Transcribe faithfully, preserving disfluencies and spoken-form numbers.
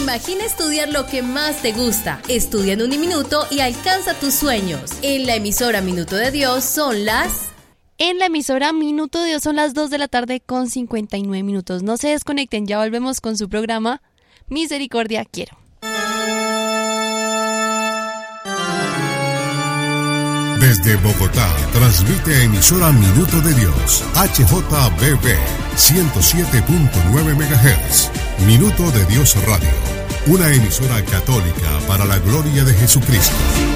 Imagina estudiar lo que más te gusta. Estudia en Uniminuto y alcanza tus sueños. En la emisora Minuto de Dios son las... En la emisora Minuto de Dios son las dos de la tarde con cincuenta y nueve minutos. No se desconecten, ya volvemos con su programa Misericordia Quiero. Desde Bogotá, transmite emisora Minuto de Dios, H J B B, ciento siete punto nueve megahertz. Minuto de Dios Radio, una emisora católica para la gloria de Jesucristo.